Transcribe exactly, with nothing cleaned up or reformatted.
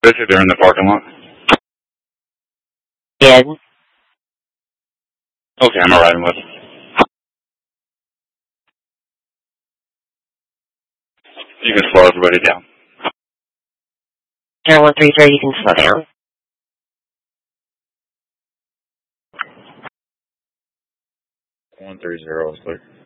This is they're in the parking lot. Yeah. Okay, I'm arriving with. You can slow everybody down. zero one three zero, you can slow down. One three zero is clear.